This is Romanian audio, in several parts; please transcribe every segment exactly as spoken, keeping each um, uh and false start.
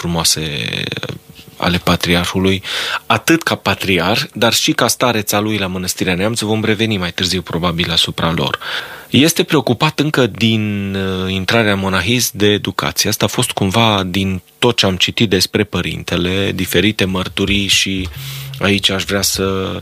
frumoase ale patriarhului, atât ca patriarh, dar și ca stareța lui la Mănăstirea Neamț. Vom reveni mai târziu probabil asupra lor. Este preocupat încă din intrarea în monahism de educație. Asta a fost cumva din tot ce am citit despre părintele, diferite mărturii, și aici aș vrea să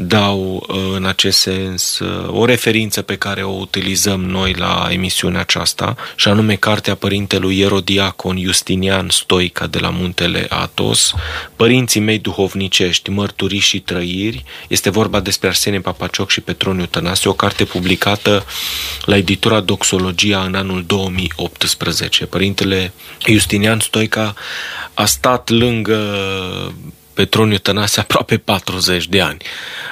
dau în acest sens o referință pe care o utilizăm noi la emisiunea aceasta, și anume cartea părintelui Ierodiacon Justinian Stoica de la Muntele Athos, Părinții mei duhovnicești, mărturii și trăiri. Este vorba despre Arsenie Papacioc și Petroniu Tănase, o carte publicată la editura Doxologia în anul două mii optsprezece. Părintele Justinian Stoica a stat lângă Petroniu Tănase aproape patruzeci de ani.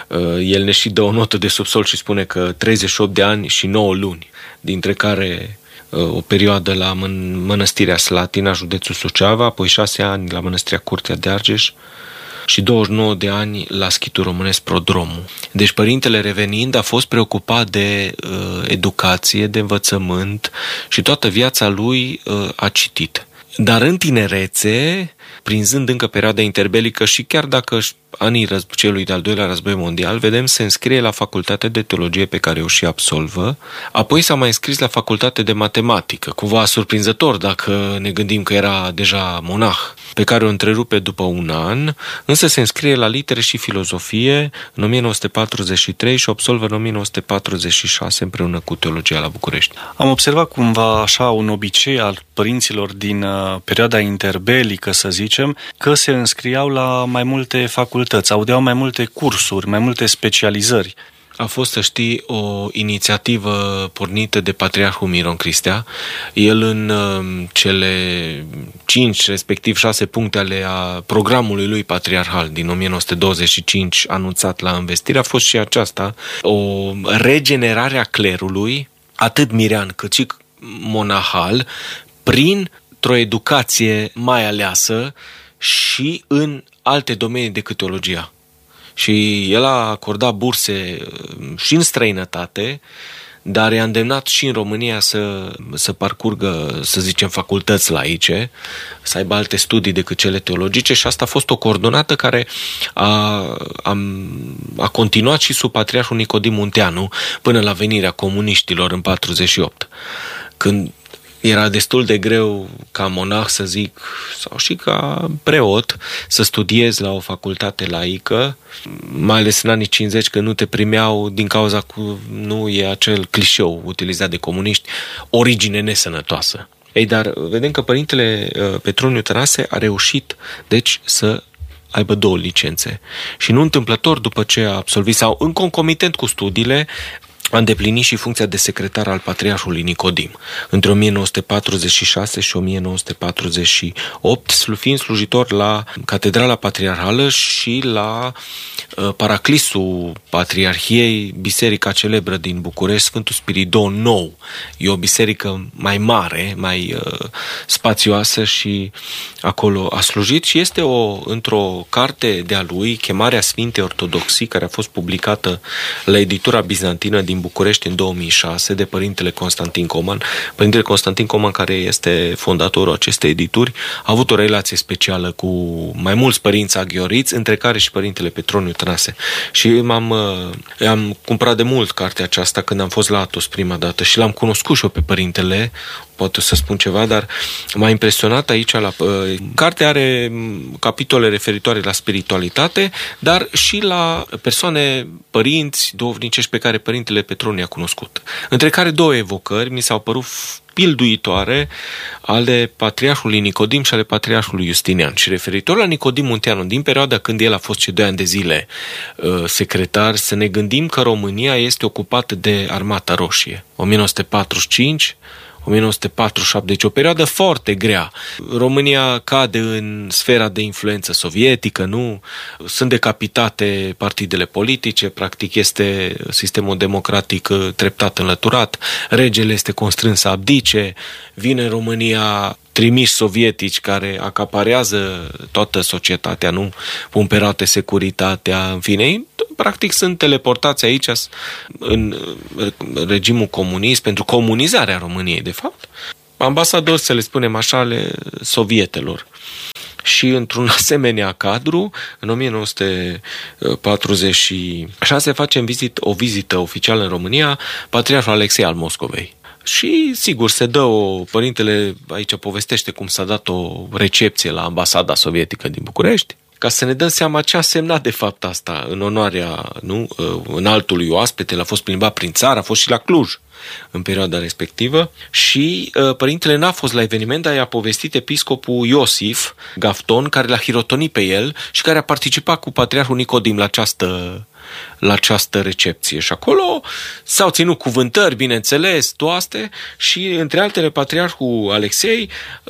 El ne și dă o notă de subsol și spune că treizeci și opt de ani și nouă luni, dintre care o perioadă la Mănăstirea Slatina, județul Suceava, apoi șase ani la Mănăstirea Curtea de Argeș și douăzeci și nouă de ani la Schitul Românesc Prodromul. Deci părintele, revenind, a fost preocupat de uh, educație, de învățământ, și toată viața lui uh, a citit. Dar în tinerețe, prinzând încă perioada interbelică și chiar dacă anii celui de-al doilea război mondial, vedem, se înscrie la facultatea de teologie pe care o și absolvă, apoi s-a mai înscris la facultate de matematică, cumva surprinzător dacă ne gândim că era deja monah, pe care o întrerupe după un an, însă se înscrie la litere și filozofie în o mie nouă sute patruzeci și trei și absolvă în o mie nouă sute patruzeci și șase împreună cu teologia la București. Am observat cumva așa un obicei al părinților din uh, perioada interbelică, să zicem, că se înscriau la mai multe facultăți, audeau mai multe cursuri, mai multe specializări. A fost, să știi, o inițiativă pornită de Patriarhul Miron Cristea. El în uh, cele cinci, respectiv șase puncte ale a programului lui patriarhal din o mie nouă sute douăzeci și cinci, anunțat la învestire, a fost și aceasta, o regenerare a clerului, atât mirean cât și monahal, printr-o educație mai aleasă și în alte domenii decât teologia. Și el a acordat burse și în străinătate, dar i-a îndemnat și în România să, să parcurgă, să zicem, facultăți laice, să aibă alte studii decât cele teologice, și asta a fost o coordonată care a, a, a continuat și sub Patriarhul Nicodim Munteanu până la venirea comuniștilor în patruzeci și opt, când era destul de greu ca monah, să zic, sau și ca preot, să studiezi la o facultate laică, mai ales în anii cincizeci, când nu te primeau din cauza că nu e acel clișeu utilizat de comuniști, origine nesănătoasă. Ei, dar vedem că părintele Petroniu Tănase a reușit, deci, să aibă două licențe. Și nu întâmplător, după ce a absolvit, sau în concomitent cu studiile, a îndeplinit și funcția de secretar al Patriarhului Nicodim între o mie nouă sute patruzeci și șase și o mie nouă sute patruzeci și opt, fiind slujitor la Catedrala Patriarhală și la uh, Paraclisul Patriarhiei, biserica celebră din București, Sfântul Spiridon Nou. E o biserică mai mare, mai uh, spațioasă, și acolo a slujit, și este o, într-o carte de-a lui, Chemarea Sfintei Ortodoxii, care a fost publicată la editura bizantină din București în două mii șase de părintele Constantin Coman. Părintele Constantin Coman, care este fondatorul acestei edituri, a avut o relație specială cu mai mulți părinți aghioriți, între care și părintele Petroniu Tănase. Și m-am, am cumpărat de mult cartea aceasta când am fost la Athos prima dată și l-am cunoscut și eu pe părintele, poate să spun ceva, dar m-a impresionat aici. La, uh, cartea are capitole referitoare la spiritualitate, dar și la persoane, părinți duhovnicești pe care părintele Petroniu i-a cunoscut. Între care două evocări mi s-au părut pilduitoare, ale Patriarhului Nicodim și ale Patriarhului Justinian. Și referitor la Nicodim Munteanu, din perioada când el a fost cei doi ani de zile uh, secretar, să ne gândim că România este ocupată de Armata Roșie. o mie nouă sute patruzeci și cinci o mie nouă sute patruzeci și șapte, deci o perioadă foarte grea. România cade în sfera de influență sovietică, nu? Sunt decapitate partidele politice, practic este sistemul democratic treptat înlăturat, regele este constrâns să abdice, vine în România trimiși sovietici care acaparează toată societatea, nu? Pun pe roate securitatea, în fine, practic sunt teleportați aici în regimul comunist pentru comunizarea României, de fapt. Ambasadori, să le spunem așa, ale sovietelor. și într-un asemenea cadru, în o mie nouă sute patruzeci și șase facem vizit, o vizită oficială în România Patriarhul Alexei al Moscovei. Și, sigur, se dă o... Părintele aici povestește cum s-a dat o recepție la ambasada sovietică din București, ca să ne dăm seama ce a semnat de fapt asta în onoarea, nu, înaltului oaspete. El a fost plimbat prin țară, a fost și la Cluj în perioada respectivă și uh, părintele n-a fost la eveniment, dar i-a povestit episcopul Iosif Gafton, care l-a hirotonit pe el și care a participat cu Patriarhul Nicodim la această la această recepție. Și acolo s-au ținut cuvântări, bineînțeles, toaste, și între altele Patriarhul Alexei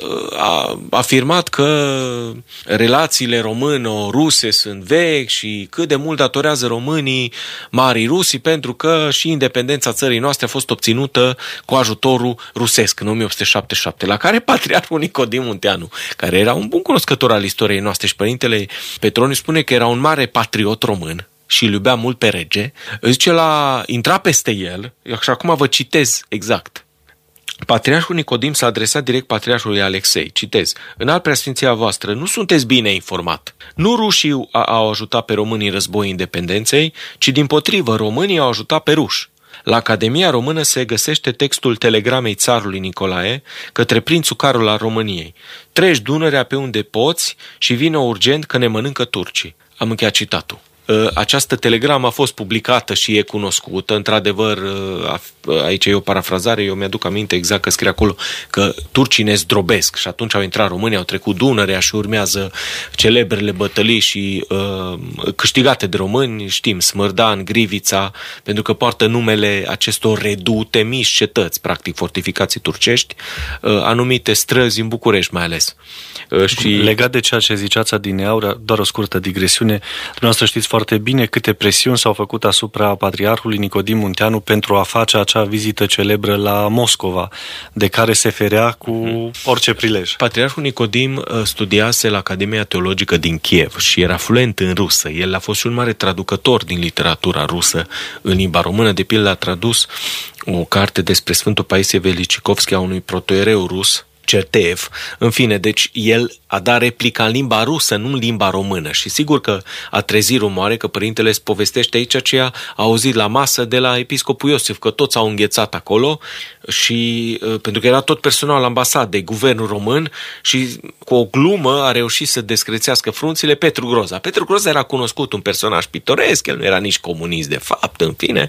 a afirmat că relațiile româno-ruse sunt vechi și cât de mult datorează românii marii rusii, pentru că și independența țării noastre a fost obținută cu ajutorul rusesc în o mie opt sute șaptezeci și șapte, la care Patriarhul Nicodim Munteanu, care era un bun cunoscător al istoriei noastre și părintele Petroniu spune că era un mare patriot român și îl iubea mult pe rege, zice, l-a intrat peste el, și acum vă citez exact. Patriarhul Nicodim s-a adresat direct Patriarhului Alexei. Citez: Înalt preasfinția voastră, nu sunteți bine informat. Nu rușii au ajutat pe românii în războiul independenței, ci dimpotrivă românii au ajutat pe ruși. La Academia Română se găsește textul telegramei țarului Nicolae către prințul Carol al României. Treci Dunărea pe unde poți și vină urgent că ne mănâncă turcii. Am încheiat citatul. Această telegramă a fost publicată și e cunoscută. Într-adevăr, aici e o parafrazare, eu mi-aduc aminte exact că scrie acolo că turcii ne zdrobesc și atunci au intrat românii, au trecut Dunărea și urmează celebrele bătălii și uh, câștigate de români, știm, Smârdan, Grivița, pentru că poartă numele acestor redute, mici cetăți, practic fortificații turcești, uh, anumite străzi în București mai ales. Uh, și... Legat de ceea ce ziceați adineauri, doar o scurtă digresiune, dumneavoastră știți foarte bine câte presiuni s-au făcut asupra Patriarhului Nicodim Munteanu pentru a face acea vizită celebră la Moscova, de care se ferea cu orice prilej. Patriarhul Nicodim studiase la Academia Teologică din Kiev și era fluent în rusă. El a fost și un mare traducător din literatura rusă în limba română. De pildă a tradus o carte despre Sfântul Paisie Velicikovski a unui protoiereu rus, Certeev. În fine, deci el a dat replica în limba rusă, nu în limba română. Și sigur că a trezit rumoare că părintele îți povestește aici ce a auzit la masă de la episcopul Iosif, că toți au înghețat acolo și pentru că era tot personal ambasadei, guvernul român, și cu o glumă a reușit să descrețească frunțile Petru Groza. Petru Groza era cunoscut, un personaj pitoresc, el nu era nici comunist de fapt, în fine,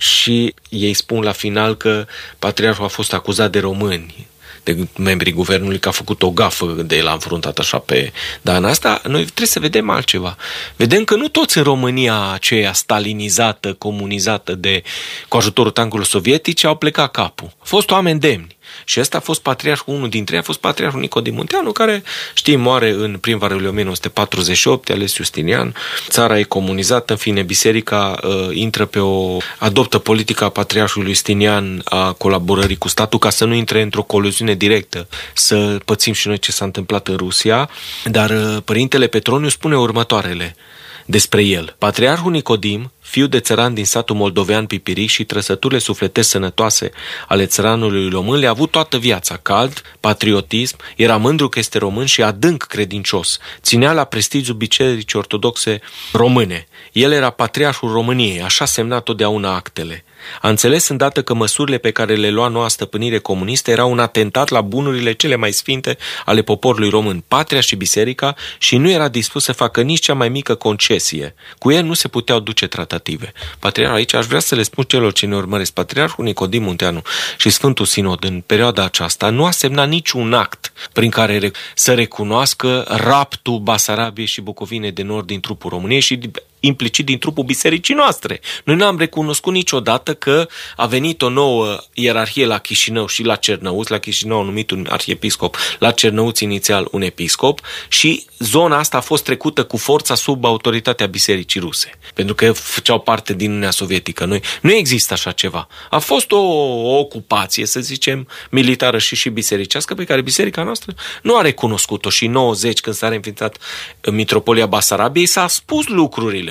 și ei spun la final că patriarhul a fost acuzat de români, de membrii guvernului, că a făcut o gafă de el a înfruntat așa pe... Dar în asta noi trebuie să vedem altceva. Vedem că nu toți în România aceea stalinizată, comunizată de, cu ajutorul tancurilor sovietice au plecat capul. Au fost oameni demni. Și ăsta a fost patriarhul, unul dintre ei a fost Patriarhul Nicodim Munteanu, care, știm, moare în primăvarul o mie nouă sute patruzeci și opt, ales Justinian. Țara e comunizată, în fine, biserica uh, intră pe o... adoptă politica Patriarhului Justinian a colaborării cu statul ca să nu intre într-o coluziune directă, să pățim și noi ce s-a întâmplat în Rusia. Dar uh, părintele Petroniu spune următoarele despre el. Patriarhul Nicodim, fiu de țăran din satul moldovean Pipiric și trăsăturile sufletești sănătoase ale țăranului român, le-a avut toată viața. Cald, patriotism, era mândru că este român și adânc credincios. Ținea la prestigiul bisericii ortodoxe române. El era patriarhul României, așa semna totdeauna actele. A înțeles îndată că măsurile pe care le lua noua stăpânire comunistă erau un atentat la bunurile cele mai sfinte ale poporului român, patria și biserica, și nu era dispus să facă nici cea mai mică concesie. Cu el nu se puteau duce tratative. Patriarhul, aici aș vrea să le spun celor ce ne urmăresc, Patriarhul Nicodim Munteanu și Sfântul Sinod în perioada aceasta nu a semnat niciun act prin care să recunoască raptul Basarabiei și Bucovinei de Nord din trupul României și implicit din trupul bisericii noastre. Noi n-am recunoscut niciodată că a venit o nouă ierarhie la Chișinău și la Cernăuți, la Chișinău a numit un arhiepiscop, la Cernăuți inițial un episcop, și zona asta a fost trecută cu forța sub autoritatea bisericii ruse, pentru că făceau parte din Uniunea Sovietică. Noi, nu există așa ceva. A fost o, o ocupație, să zicem, militară și și bisericească, pe care biserica noastră nu a recunoscut-o, și în nouăzeci, când s-a reînființat Mitropolia Basarabiei, s-a spus lucrurile.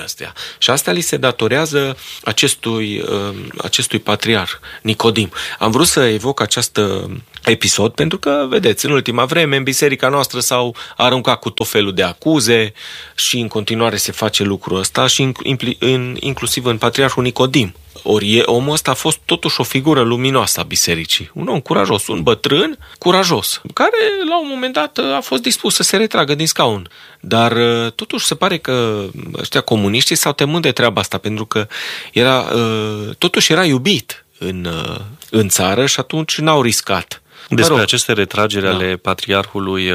lucrurile astea. Și asta li se datorează acestui, acestui patriarh Nicodim. Am vrut să evoc acest episod pentru că, vedeți, în ultima vreme în biserica noastră s-au aruncat cu tot felul de acuze și în continuare se face lucrul ăsta și în, inclusiv în patriarhul Nicodim. Ori omul ăsta a fost totuși o figură luminoasă a bisericii. Un om curajos, un bătrân curajos, care la un moment dat a fost dispus să se retragă din scaun. Dar totuși se pare că ăștia comuniștii s-au temut de treaba asta, pentru că era, totuși era iubit în, în țară și atunci n-au riscat. Despre aceste retrageri da. ale patriarhului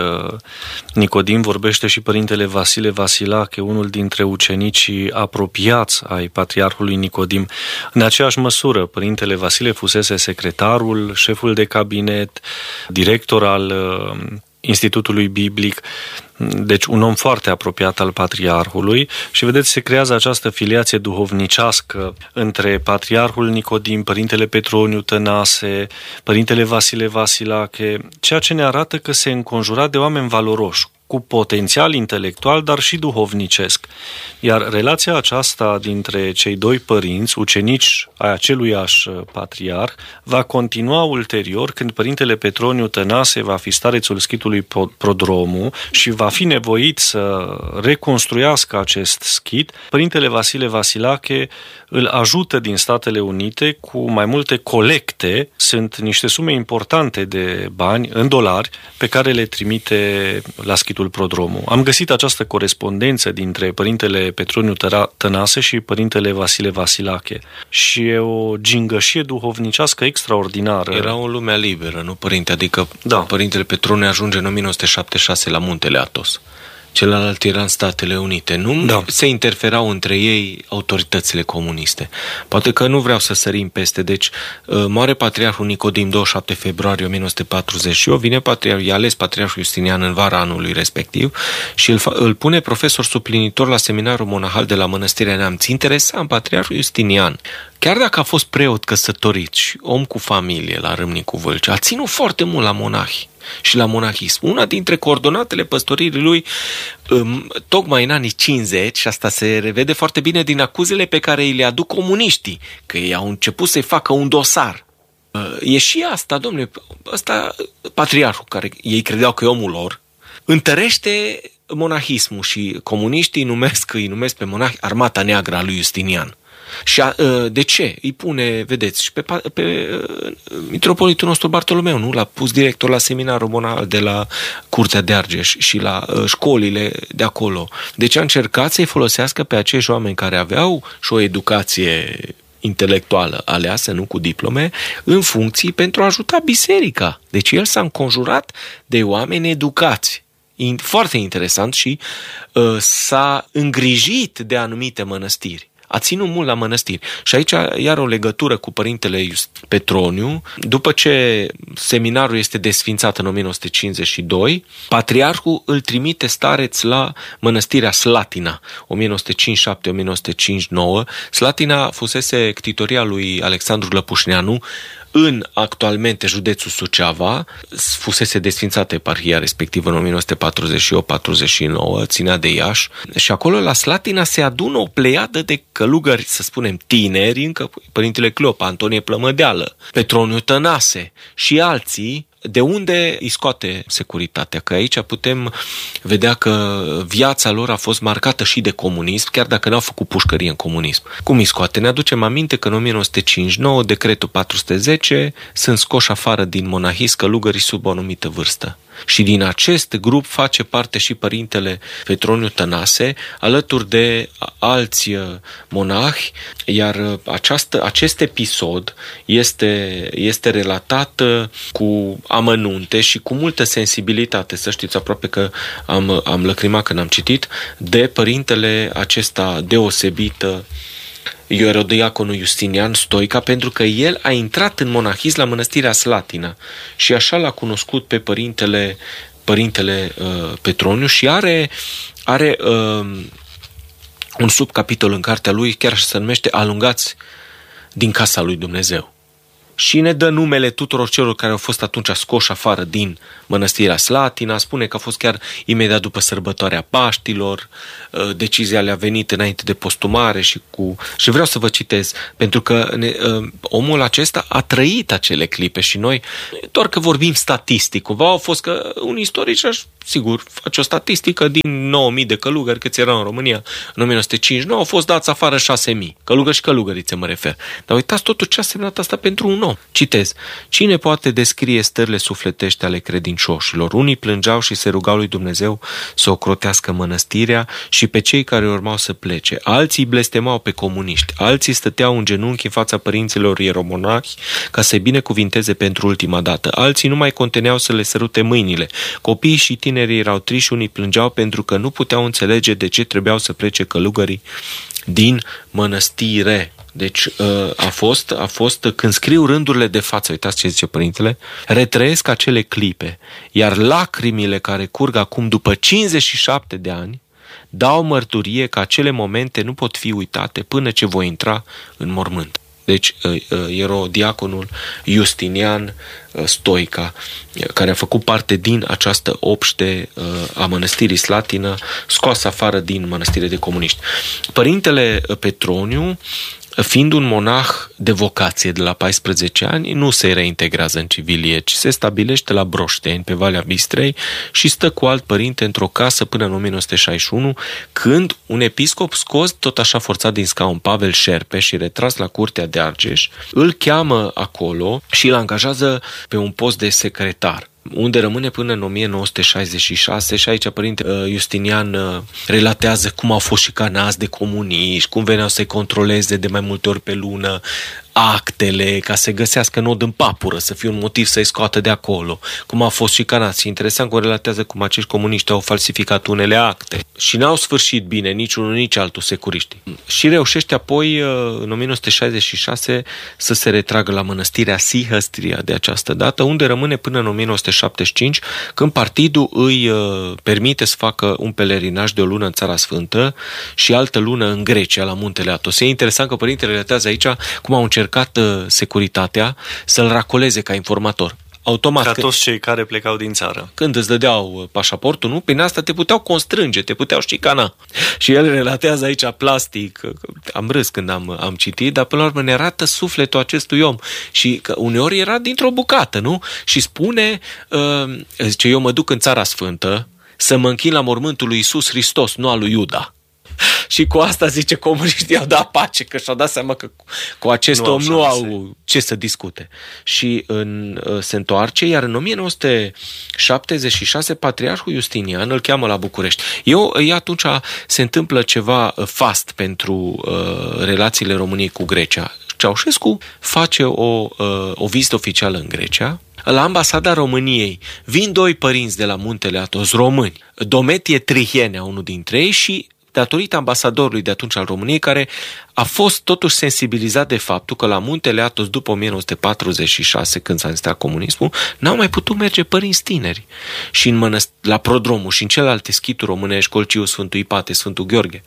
Nicodim vorbește și părintele Vasile Vasilache, unul dintre ucenicii apropiați ai patriarhului Nicodim. În aceeași măsură, părintele Vasile fusese secretarul, șeful de cabinet, director al Institutului Biblic, deci un om foarte apropiat al patriarhului și vedeți, se creează această filiație duhovnicească între patriarhul Nicodim, părintele Petroniu Tănase, părintele Vasile Vasilache, ceea ce ne arată că se înconjura de oameni valoroși, cu potențial intelectual, dar și duhovnicesc. Iar relația aceasta dintre cei doi părinți, ucenici ai aceluiași patriarh, va continua ulterior când părintele Petroniu Tănase va fi starețul schitului Prodromu și va fi nevoit să reconstruiască acest schit. Părintele Vasile Vasilache îl ajută din Statele Unite cu mai multe colecte, sunt niște sume importante de bani în dolari pe care le trimite la schitul Prodromu. Am găsit această corespondență dintre părintele Petroniu Tănase și părintele Vasile Vasilache și e o gingășie duhovnicească extraordinară. Era o lume liberă, nu părinte? Adică da. Părintele Petroniu ajunge în o mie nouă sute șaptezeci și șase la Muntele Athos. Celălalt era în Statele Unite. Nu da. se interferau între ei autoritățile comuniste. Poate că nu vreau să sărim peste. Deci, moare patriarhul Nicodim douăzeci și șapte februarie o mie nouă sute patruzeci și opt, vine patriarhul, e ales patriarhul Justinian în vara anului respectiv și îl, îl pune profesor suplinitor la seminarul monahal de la Mănăstirea Neamț. Interesant, patriarhul Justinian, chiar dacă a fost preot căsătorit și om cu familie la Râmnicu Vâlcea, a ținut foarte mult la monahi și la monahism. Una dintre coordonatele păstoririi lui, tocmai în anii cincizeci, și asta se revede foarte bine din acuzele pe care îi le aduc comuniștii, că ei au început să-i facă un dosar. E și asta, domnule, ăsta, patriarhul, care ei credeau că e omul lor, întărește monahismul și comuniștii îi numesc, îi numesc pe monahi Armata Neagră a lui Justinian. Și a, de ce? Îi pune, vedeți, și pe, pe mitropolitul nostru Bartolomeu, nu? L-a pus director la seminarul monahal de la Curtea de Argeș și la uh, școlile de acolo. Deci a încercat să-i folosească pe acești oameni care aveau și o educație intelectuală aleasă, nu cu diplome, în funcții pentru a ajuta biserica. Deci el s-a înconjurat de oameni educați. Foarte interesant și uh, s-a îngrijit de anumite mănăstiri. A ținut mult la mănăstiri. Și aici iar o legătură cu părintele Petroniu. După ce seminarul este desfințat în o mie nouă sute cincizeci și doi, patriarhul îl trimite stareț la mănăstirea Slatina, o mie nouă sute cincizeci și șapte - o mie nouă sute cincizeci și nouă. Slatina fusese ctitoria lui Alexandru Lăpușneanu în actualmente județul Suceava, fusese desfințată eparhia respectivă în o mie nouă sute patruzeci și opt - patruzeci și nouă, ținea de Iași, și acolo la Slatina se adună o pleiadă de călugări, să spunem, tineri, încă părintele Cleopa, Antonie Plămădeală, Petroniu Tănase și alții. De unde îi scoate securitatea? Că aici putem vedea că viața lor a fost marcată și de comunism, chiar dacă n-au făcut pușcărie în comunism. Cum îi scoate? Ne aducem aminte că în o mie nouă sute cincizeci și nouă, decretul patru sute zece, sunt scoși afară din monahism călugării sub o anumită vârstă. Și din acest grup face parte și părintele Petroniu Tănase, alături de alți monahi, iar această, acest episod este, este relatat cu amănunte și cu multă sensibilitate, să știți, aproape că am, am lăcrimat când am citit, de părintele acesta deosebit, ierodiaconul Justinian Stoica, pentru că el a intrat în monahism la mănăstirea Slatina și așa l-a cunoscut pe părintele, părintele uh, Petroniu și are, are uh, un subcapitol în cartea lui, chiar se numește Alungați din casa lui Dumnezeu. și ne dă numele tuturor celor care au fost atunci scoși afară din mănăstirea Slatina, spune că a fost chiar imediat după sărbătoarea Paștilor, decizia le-a venit înainte de postumare și cu... Și vreau să vă citez, pentru că ne, omul acesta a trăit acele clipe și noi, doar că vorbim statistic, cumva au fost că un istoric, sigur, face o statistică din nouă mii de călugări câți erau în România în o mie nouă sute cincizeci și nouă, au fost dați afară șase mii, călugări și călugărițe mă refer. Dar uitați totul ce a semnat asta pentru un om. Citez. Cine poate descrie stările sufletești ale credincioșilor? Unii plângeau și se rugau lui Dumnezeu să ocrotească mănăstirea și pe cei care urmau să plece. Alții blestemau pe comuniști. Alții stăteau în genunchi în fața părinților ieromonahi ca să-i binecuvinteze pentru ultima dată. Alții nu mai conteneau să le sărute mâinile. Copiii și tinerii erau triși, unii plângeau pentru că nu puteau înțelege de ce trebuiau să plece călugării din mănăstire. Deci a fost, a fost, când scriu rândurile de față, uitați ce zice părintele, retrăiesc acele clipe, iar lacrimile care curg acum după cincizeci și șapte de ani dau mărturie că acele momente nu pot fi uitate până ce voi intra în mormânt. Deci ierodiaconul Justinian Stoica, care a făcut parte din această obște a mănăstirii Slatină, scoasă afară din mănăstire de comuniști. Părintele Petroniu, fiind un monah de vocație de la paisprezece ani, nu se reintegrează în civilie, ci se stabilește la Broșteni, pe Valea Bistrei, și stă cu alt părinte într-o casă până în o mie nouă sute șaizeci și unu, când un episcop scos tot așa forțat din scaun, Pavel Șerpe, și retras la curtea de Argeș, îl cheamă acolo și îl angajează pe un post de secretar, unde rămâne până în o mie nouă sute șaizeci și șase și aici părinte Justinian relatează cum au fost șicanați de comuniști, cum veneau să-i controleze de mai multe ori pe lună actele, ca să găsească nod în papură, să fie un motiv să-i scoată de acolo, cum a fost șicanați. Și interesant că relatează cum acești comuniști au falsificat unele acte și n-au sfârșit bine nici unul, nici altul securiștii. Și reușește apoi, în o mie nouă sute șaizeci și șase, să se retragă la mănăstirea Sihăstria de această dată, unde rămâne până în o mie nouă sute șaptezeci și cinci, când partidul îi permite să facă un pelerinaj de o lună în Țara Sfântă și altă lună în Grecia, la Muntele Atos. E interesant că părintele relatează aici cum au încercat securitatea să-l racoleze ca informator. Automat. Ca toți cei care plecau din țară. Când îți dădeau pașaportul, nu? Prin asta te puteau constrânge, te puteau șicana. Și el relatează aici plastic. Am râs când am, am citit, dar până la urmă ne arată sufletul acestui om. Și că uneori era dintr-o bucată, nu? Și spune, uh, zice, eu mă duc în Țara Sfântă să mă închin la mormântul lui Iisus Hristos, nu al lui Iuda. Și cu asta, zice, comuniștii au dat pace, că și-au dat seama că cu acest nu om nu au ce să discute. Și în, se întoarce, iar în o mie nouă sute șaptezeci și șase Patriarhul Justinian îl cheamă la București. Eu, atunci se întâmplă ceva fast pentru uh, relațiile României cu Grecia. Ceaușescu face o, uh, o vizită oficială în Grecia. La ambasada României vin doi părinți de la Muntele Atos, români, Dometie Trihienea, unul dintre ei, și datorită ambasadorului de atunci al României, care a fost totuși sensibilizat de faptul că la Muntele Atos, după o mie nouă sute patruzeci și șase, când s-a instalat comunismul, n-au mai putut merge părinți tineri. Și în mănăst- la Prodromul și în celelalte schituri românești, Colciu, Sfântul Ipate, Sfântul Gheorghe,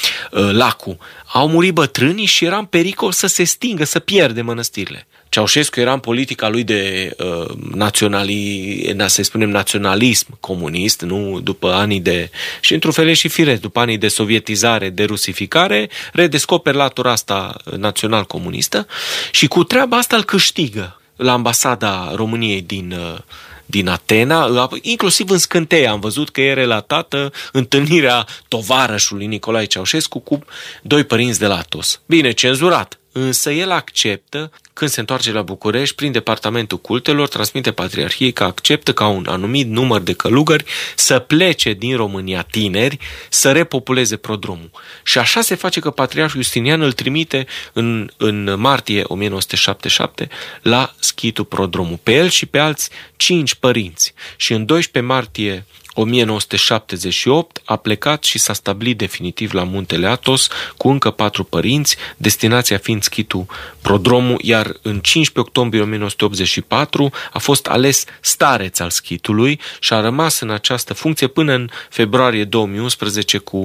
Lacu, au murit bătrânii și era în pericol să se stingă, să pierde mănăstirile. Ceaușescu era în politica lui de uh, naționali, să spunem naționalism comunist, nu, după anii de, și într-un fel și firesc, după anii de sovietizare, de rusificare, redescoperă latura asta național-comunistă și cu treaba asta îl câștigă la ambasada României din uh, din Atena, inclusiv în scânteie am văzut că e relatată întâlnirea tovarășului Nicolae Ceaușescu cu doi părinți de la Atos. Bine, cenzurat, însă el acceptă, când se întoarce la București, prin Departamentul Cultelor, transmite Patriarhiei că acceptă ca un anumit număr de călugări să plece din România tineri, să repopuleze Prodromul. Și așa se face că Patriarhul Justinian îl trimite în, în martie o mie nouă sute șaptezeci și șapte la schitul Prodromul. Pe el și pe alți cinci părinți. Și în doisprezece martie o mie nouă sute șaptezeci și opt a plecat și s-a stabilit definitiv la Muntele Atos cu încă patru părinți, destinația fiind schitul Prodromul, iar în cincisprezece octombrie o mie nouă sute optzeci și patru a fost ales stareț al schitului și a rămas în această funcție până în februarie două mii unsprezece, cu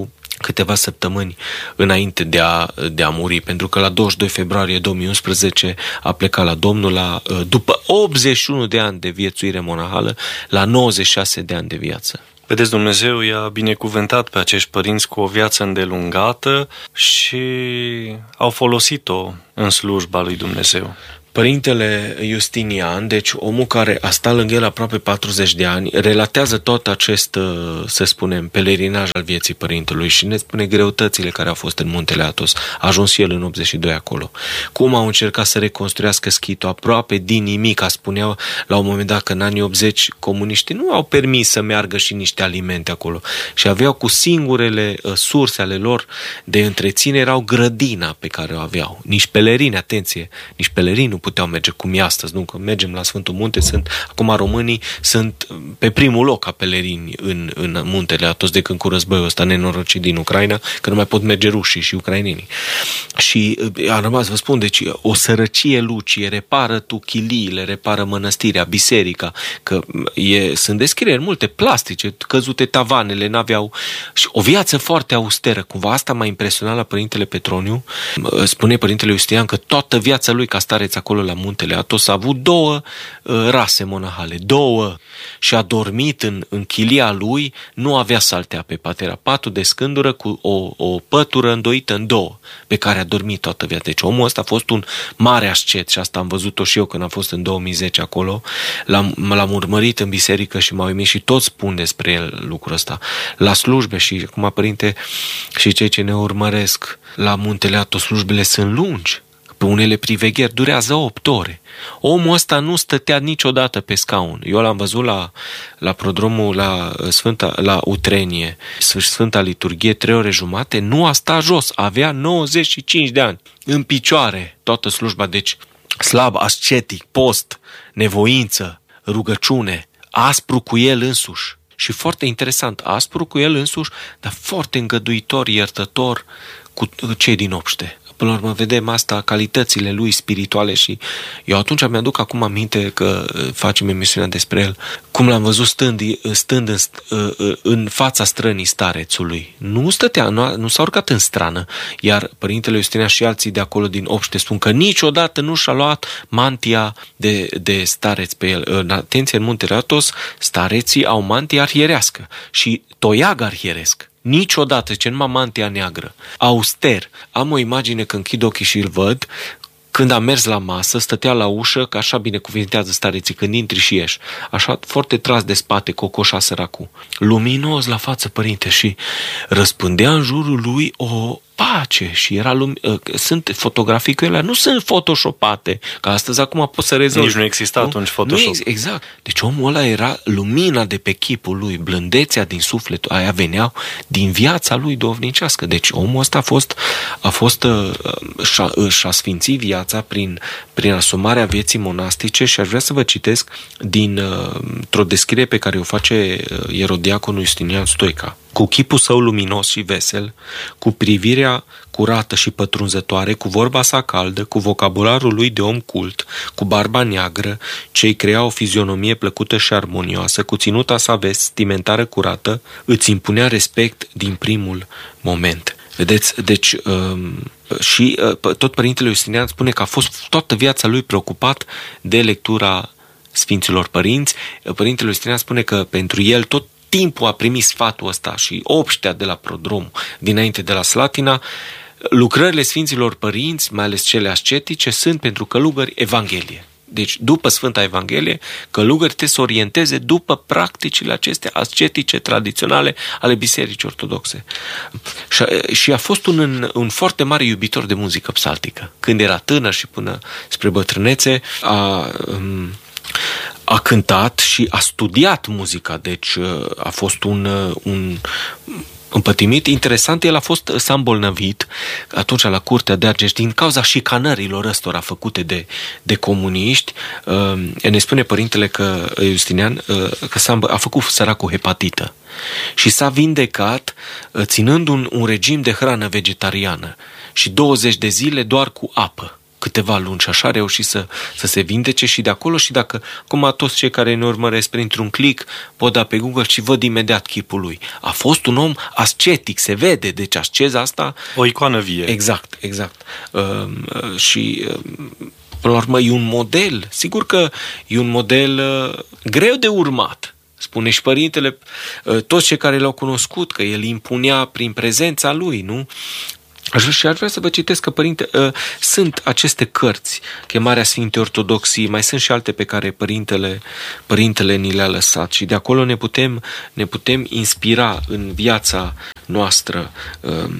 câteva săptămâni înainte de a, de a muri, pentru că la douăzeci și doi februarie două mii unsprezece a plecat la Domnul la, după optzeci și unu de ani de viețuire monahală, la nouăzeci și șase de ani de viață. Vedeți, Dumnezeu i-a binecuvântat pe acești părinți cu o viață îndelungată și au folosit-o în slujba lui Dumnezeu. Părintele Justinian, deci omul care a stat lângă el aproape patruzeci de ani, relatează tot acest, să spunem, pelerinaj al vieții părintelui și ne spune greutățile care au fost în Muntele Athos. A ajuns el în optzeci și doi acolo. Cum au încercat să reconstruiască Schitul aproape din nimic, spuneau la un moment dat că în anii optzeci comuniștii nu au permis să meargă și niște alimente acolo și aveau cu singurele surse ale lor de întreținere erau grădina pe care o aveau. Nici pelerini, atenție, nici pelerini nu puteau merge cum e astăzi, nu? Că mergem la Sfântul Munte, sunt, acum românii sunt pe primul loc ca pelerini în, în Muntele Athos de când cu războiul ăsta nenorocit din Ucraina, că nu mai pot merge rușii și ucrainenii. Și a rămas, vă spun, deci o sărăcie lucie, repară tu chiliile, repară mănăstirea, biserica, că e, sunt descrieri multe plastice, căzute tavanele, n-aveau și o viață foarte austeră. Cumva asta m-a impresionat la Părintele Petroniu. Spune Părintele Justinian că toată viața lui ca stareț acolo la Muntele Athos a avut două uh, rase monahale, două, și a dormit în, în chilia lui, nu avea saltea pe pat, era patul de scândură cu o, o pătură îndoită în două, pe care a dormit toată viața. Deci omul ăsta a fost un mare ascet și asta am văzut-o și eu când am fost în două mii zece acolo, l-am, l-am urmărit în biserică și m-au uimit și toți spun despre el lucrul ăsta. La slujbe și, cum Părinte, și cei ce ne urmăresc la Muntele Athos, slujbele sunt lungi. Pe unele privegheri durează opt ore. Omul ăsta nu stătea niciodată pe scaun. Eu l-am văzut la, la prodromul la, Sfânta, la Utrenie, Sfânta Liturghie, trei ore jumate, nu a stat jos, avea nouăzeci și cinci de ani, în picioare, toată slujba, deci slab, ascetic, post, nevoință, rugăciune, aspru cu el însuși. Și foarte interesant, aspru cu el însuși, dar foarte îngăduitor, iertător cu cei din obște. Până la urmă vedem asta, calitățile lui spirituale și eu atunci mi-aduc acum aminte că facem emisiunea despre el, cum l-am văzut stând, stând în, în fața strănii starețului. Nu stătea, nu, nu s-a urcat în strană, iar Părintele Justinian și alții de acolo din obște spun că niciodată nu și-a luat mantia de, de stareț pe el. În atenție, în Muntele Athos, stareții au mantie arhierească și toiag arhieresc. Niciodată, ce numai mantia neagră, auster. Am o imagine că închid ochii și îl văd, când am mers la masă, stătea la ușă, că așa binecuvintează stareții, când intri și ieși. Așa, foarte tras de spate, cocoșa săracu. Luminos la față, Părinte, și răspândea în jurul lui o pace și era lum- sunt fotografii cu ele, nu sunt photoshopate, că astăzi acum poți să rezolvi. Nici nu exista atunci Photoshop. Nu, exact. Deci omul ăla era lumina de pe chipul lui, blândețea din sufletul, aia veneau din viața lui duhovnicească. Deci omul ăsta a fost, a fost și-a, și-a sfințit viața prin, prin asumarea vieții monastice și aș vrea să vă citesc din o descriere pe care o face ierodiaconul Justinian Stoica. Cu chipul său luminos și vesel, cu privirea curată și pătrunzătoare, cu vorba sa caldă, cu vocabularul lui de om cult, cu barba neagră, ce-i crea o fizionomie plăcută și armonioasă, cu ținuta sa vestimentară curată, îți impunea respect din primul moment. Vedeți? Deci, um, și uh, tot Părintele Justinian spune că a fost toată viața lui preocupat de lectura Sfinților Părinți. Părintele Justinian spune că pentru el tot timpul a primit sfatul ăsta și obștea de la prodrom, dinainte de la Slatina, lucrările Sfinților Părinți, mai ales cele ascetice, sunt pentru călugări Evanghelie. Deci, după Sfânta Evanghelie, călugări trebuie să orienteze după practicile acestea ascetice, tradiționale ale Bisericii Ortodoxe. Și, și a fost un, un foarte mare iubitor de muzică psaltică. Când era tânăr și până spre bătrânețe, a... Um, a cântat și a studiat muzica, deci a fost un, un împătimit. Interesant, el a fost, s-a îmbolnăvit atunci la curtea de Argeș din cauza șicanărilor ăstora făcute de, de comuniști. Ne spune Părintele că Justinian că s-a, a făcut săracul hepatită și s-a vindecat ținând un, un regim de hrană vegetariană și douăzeci de zile doar cu apă. câteva luni și așa a reușit să, să se vindece și de acolo și dacă acum toți cei care ne urmăresc printr-un click pot da pe Google și văd imediat chipul lui. A fost un om ascetic, se vede, deci asceza asta... O icoană vie. Exact, exact. Uh, uh, și... Uh, Până la urmă, e un model. Sigur că e un model uh, greu de urmat. Spune și părintele, uh, toți cei care l-au cunoscut, că el impunea prin prezența lui, nu? Aș vrea, și aș vrea să vă citesc că, părinte, uh, sunt aceste cărți, Chemarea Sfintei Ortodoxii, mai sunt și alte pe care părintele, părintele ni le-a lăsat și de acolo ne putem, ne putem inspira în viața noastră. Uh,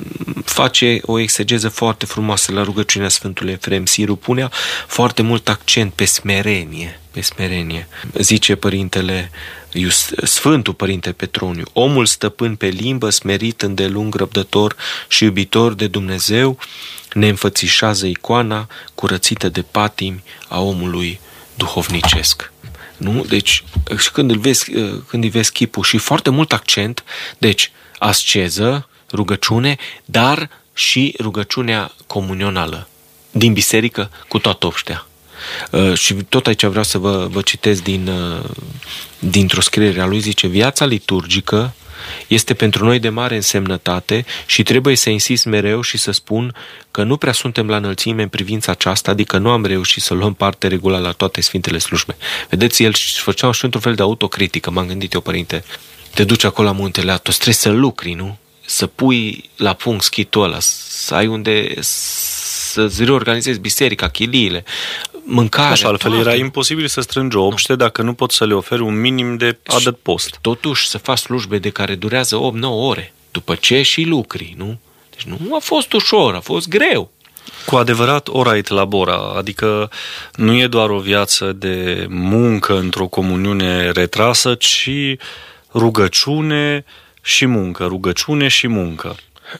face o exegeză foarte frumoasă la rugăciunea Sfântului Efrem Siru, punea foarte mult accent pe smerenie, pe smerenie. Zice părintele Sfântul Părinte Petroniu, omul stăpân pe limbă, smerit, îndelung, răbdător și iubitor de Dumnezeu, ne înfățișează icoana curățită de patimi a omului duhovnicesc. Nu? Deci, când îl vezi, când îi vezi chipul și foarte mult accent, deci, asceză, rugăciune, dar și rugăciunea comunională din biserică cu toată obștea. Uh, și tot aici vreau să vă, vă citesc din, uh, dintr-o scriere a lui, zice: viața liturgică este pentru noi de mare însemnătate și trebuie să insist mereu și să spun că nu prea suntem la înălțime în privința aceasta, adică nu am reușit să luăm parte regulat la toate Sfintele Slujbe. Vedeți, el făcea și într-un fel de autocritică, m-am gândit eu, părinte, te duci acolo la muntele Atos, trebuie să lucri, nu? Să pui la punct schitul ăla, să ai unde să-ți reorganizezi biserica, chiliile, mâncare. Așa, altfel toate. era imposibil să strângi o obște dacă nu poți să le oferi un minim de adăpost. Totuși să faci slujbe de care durează opt nouă ore, după ce și lucri, nu? Deci nu a fost ușor, a fost greu. Cu adevărat, ora et labora, adică nu e doar o viață de muncă într-o comuniune retrasă, ci rugăciune și muncă, rugăciune și muncă.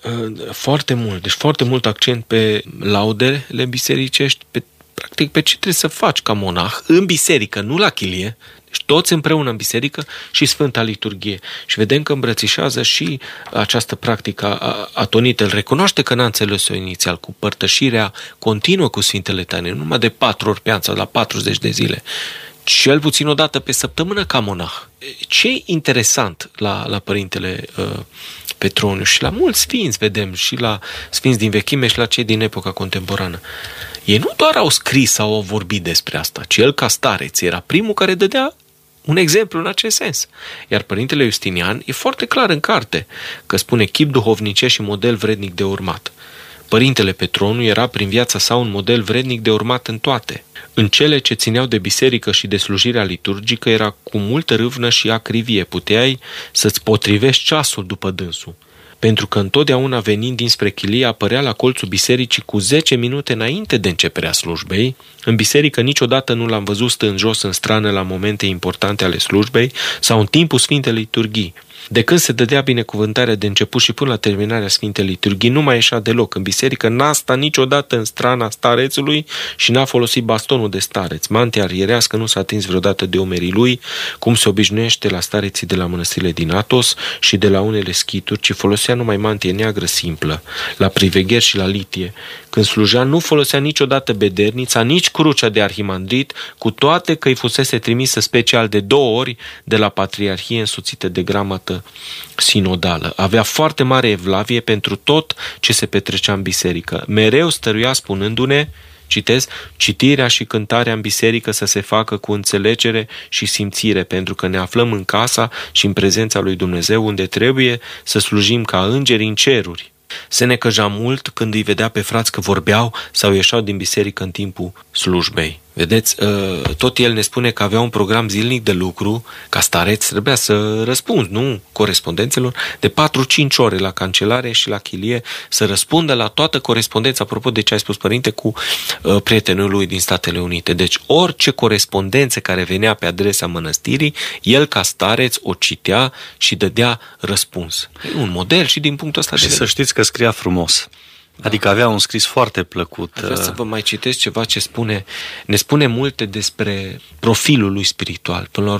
Foarte mult, deci foarte mult accent pe laudele bisericești, pe, practic pe ce trebuie să faci ca monah în biserică, nu la chilie, deci toți împreună în biserică și Sfânta Liturghie. Și vedem că îmbrățișează și această practică atonită. Îl recunoaște că n-a înțeles-o inițial, cu părtășirea continuă cu Sfintele Taine, numai de patru ori pe an sau la patruzeci de zile. Cel puțin o dată pe săptămână ca monah. Ce e interesant la, la Părintele uh, Petroniu și la mulți sfinți, vedem, și la sfinți din vechime și la cei din epoca contemporană. Ei nu doar au scris sau au vorbit despre asta, ci el ca stareț era primul care dădea un exemplu în acest sens. Iar Părintele Justinian e foarte clar în carte că spune chip duhovnicesc și model vrednic de urmat. Părintele Petroniu era prin viața sa un model vrednic de urmat în toate. În cele ce țineau de biserică și de slujirea liturgică era cu multă râvnă și acrivie. Puteai să-ți potrivești ceasul după dânsul, pentru că întotdeauna venind dinspre chilie apărea la colțul bisericii cu zece minute înainte de începerea slujbei. În biserică niciodată nu l-am văzut stând jos în strană la momente importante ale slujbei sau în timpul Sfintei Liturghii. De când se dădea binecuvântarea de început și până la terminarea Sfintei Liturghii, nu mai ieșea deloc în biserică, n-a stat niciodată în strana starețului și n-a folosit bastonul de stareț. Mantia arierească nu s-a atins vreodată de umerii lui, cum se obișnuiește la stareții de la mănăstirile din Atos și de la unele schituri, ci folosea numai mantie neagră simplă, la privegheri și la litie. Când slujea, nu folosea niciodată bedernița, nici crucea de arhimandrit, cu toate că îi fusese trimisă special de două ori de la Patriarhie însoțită de gramată sinodală. Avea foarte mare evlavie pentru tot ce se petrecea în biserică. Mereu stăruia spunându-ne, citez, citirea și cântarea în biserică să se facă cu înțelegere și simțire, pentru că ne aflăm în casa și în prezența lui Dumnezeu, unde trebuie să slujim ca îngeri în ceruri. Se necăja mult când îi vedea pe frați că vorbeau sau ieșeau din biserică în timpul slujbei. Vedeți, tot el ne spune că avea un program zilnic de lucru, ca stareț trebuia să răspunzi, nu, corespondențelor, de patru-cinci ore la cancelare și la chilie, să răspundă la toată corespondența, apropo de ce ai spus, părinte, cu prietenul lui din Statele Unite. Deci orice corespondență care venea pe adresa mănăstirii, el ca stareț o citea și dădea răspuns. E un model și din punctul ăsta și de vedere. Să știți că scria frumos. Adică avea un scris foarte plăcut. Vreau să vă mai citesc ceva ce spune. Ne spune multe despre profilul lui spiritual. Până la urmă,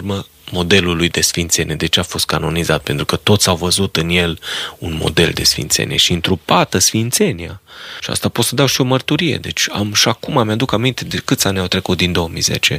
modelul lui de sfințenie. De ce a fost canonizat? Pentru că toți au văzut în el un model de sfințenie și întrupată sfințenia. Și asta pot să dau și o mărturie. Deci am, și acum mi-aduc aminte de câți ani au trecut din două mii zece.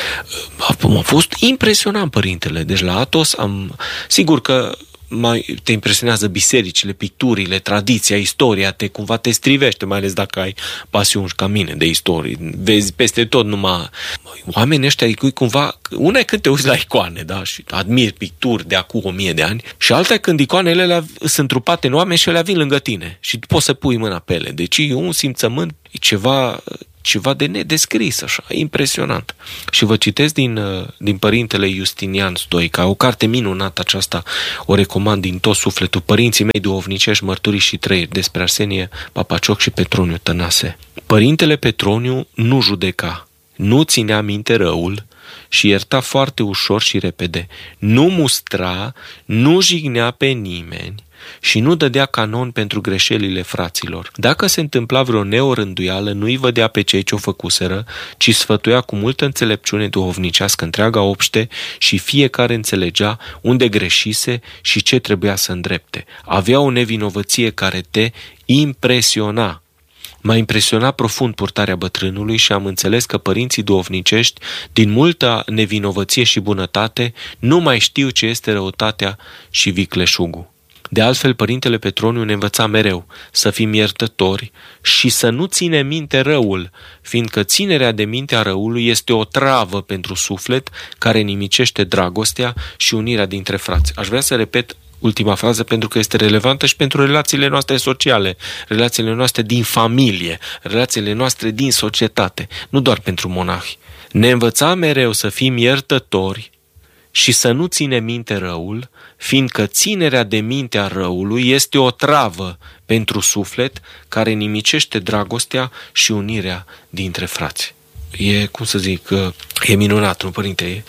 A, a fost impresionant părintele. Deci la Athos am... Sigur că mai te impresionează bisericile, picturile, tradiția, istoria, te cumva te strivește, mai ales dacă ai pasiuni ca mine de istorie. Vezi peste tot numai oamenii ăștia, cumva, una e când te uiți la icoane, da, și admiri picturi de acum o mie de ani, și alta e când icoanele alea sunt trupate în oameni și ele vin lângă tine și tu poți să pui mâna pe ele. Deci e un simțământ, e ceva... ceva de nedescris, așa, impresionant. Și vă citesc din, din Părintele Justinian Stoica, o carte minunată aceasta, o recomand din tot sufletul. Părinții mei duhovnicești, mărturii și trăiri, despre Arsenie Papacioc și Petroniu Tănase. Părintele Petroniu nu judeca, nu ținea minte răul și ierta foarte ușor și repede. Nu mustra, nu jignea pe nimeni și nu dădea canon pentru greșelile fraților. Dacă se întâmpla vreo neorânduială, nu îi vădea pe cei ce o făcuseră, ci sfătuia cu multă înțelepciune duhovnicească întreaga obște și fiecare înțelegea unde greșise și ce trebuia să îndrepte. Avea o nevinovăție care te impresiona. M-a impresionat profund purtarea bătrânului și am înțeles că părinții duhovnicești, din multă nevinovăție și bunătate, nu mai știu ce este răutatea și vicleșugul. De altfel, Părintele Petroniu ne învăța mereu să fim iertători și să nu ținem minte răul, fiindcă ținerea de minte a răului este o travă pentru suflet care nimicește dragostea și unirea dintre frați. Aș vrea să repet ultima frază pentru că este relevantă și pentru relațiile noastre sociale, relațiile noastre din familie, relațiile noastre din societate, nu doar pentru monahi. Ne învăța mereu să fim iertători și să nu ținem minte răul, fiindcă ținerea de minte a răului este o travă pentru suflet care nimicește dragostea și unirea dintre frați. E, cum să zic, e minunat, nu, părinte?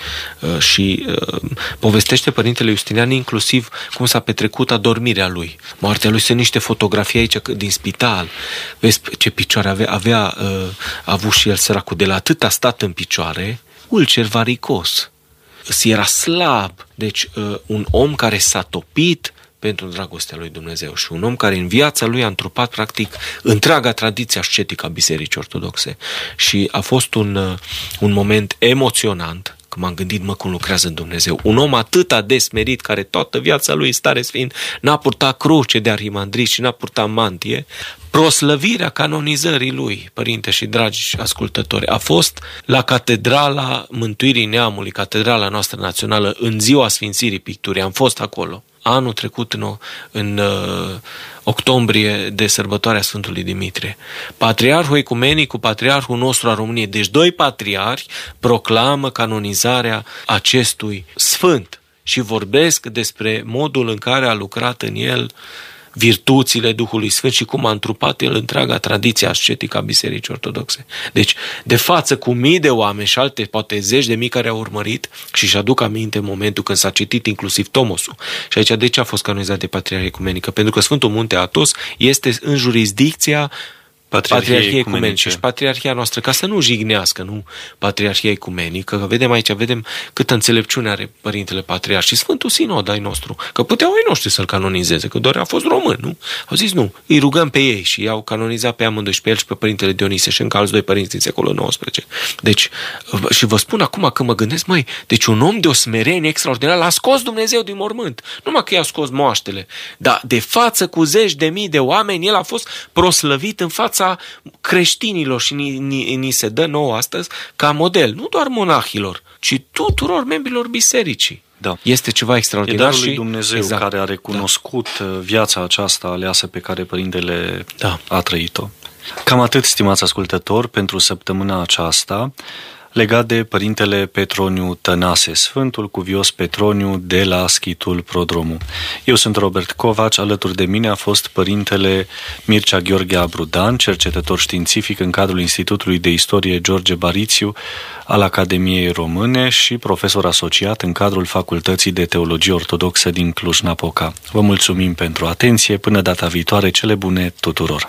Și povestește Părintele Justinian inclusiv cum s-a petrecut adormirea lui. Moartea lui, sunt niște fotografii aici din spital. Vezi ce picioare avea, avea a avut și el, săracul, de la atât a stat în picioare, ulcer varicos. Era slab, deci un om care s-a topit pentru dragostea lui Dumnezeu și un om care în viața lui a întrupat practic întreaga tradiție ascetică a Bisericii Ortodoxe. Și a fost un, un moment emoționant, că m-am gândit, mă, cum lucrează Dumnezeu. Un om atât de smerit, care toată viața lui, stare sfânt, n-a purtat cruce de arhimandrit și n-a purtat mantie, proslăvirea canonizării lui, părinte și dragi ascultători, a fost la Catedrala Mântuirii Neamului, catedrala noastră națională, în ziua Sfințirii Picturii. Am fost acolo anul trecut, în, în uh, octombrie, de sărbătoarea Sfântului Dimitrie. Patriarhul ecumenic cu patriarhul nostru a României, deci doi patriarhi, proclamă canonizarea acestui sfânt și vorbesc despre modul în care a lucrat în el virtuțile Duhului Sfânt și cum a întrupat el întreaga tradiție ascetică a Bisericii Ortodoxe. Deci, de față cu mii de oameni și alte, poate zeci de mii care au urmărit și își aduc aminte în momentul când s-a citit inclusiv Tomosul. Și aici de ce a fost canonizat de Patriarhia Ecumenică? Pentru că Sfântul Munte Athos este în jurisdicția Patriarhia Ecumenică și Patriarhia noastră, ca să nu jignească, nu Patriarhia Ecumenică, că vedem aici, vedem câtă înțelepciune are Părintele Patriarh și Sfântul Sinod ai nostru, că puteau ai noștri să-l canonizeze, că doar a fost român, nu? Au zis nu, îi rugăm pe ei și i-au canonizat pe amândoi, și pe el și pe Părintele Dionise și încă alți doi părinți din secolul nouăsprezece. Deci, și vă spun acum că mă gândesc, măi, deci un om de o smerenie extraordinară l-a scos Dumnezeu din mormânt, numai că i-a scos moaștele, dar de față cu zeci de mii de oameni, el a fost proslăvit în fața creștinilor și ni, ni, ni se dă nouă astăzi ca model, nu doar monahilor, ci tuturor membrilor bisericii. Da. Este ceva extraordinar. E darul lui și Dumnezeu, exact, care a recunoscut da. viața aceasta aleasă pe care Părintele da. a trăit-o. Cam atât, stimați ascultători, pentru săptămâna aceasta, legat de Părintele Petroniu Tănase, Sfântul Cuvios Petroniu de la Schitul Prodromu. Eu sunt Robert Covaci, alături de mine a fost Părintele Mircea Gheorghe Abrudan, cercetător științific în cadrul Institutului de Istorie George Barițiu al Academiei Române și profesor asociat în cadrul Facultății de Teologie Ortodoxă din Cluj-Napoca. Vă mulțumim pentru atenție, până data viitoare, cele bune tuturor!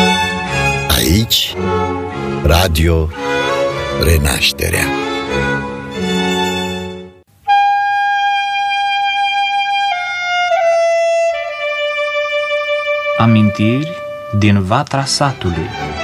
Aici, Radio Renașterea. Amintiri din Vatra Satului.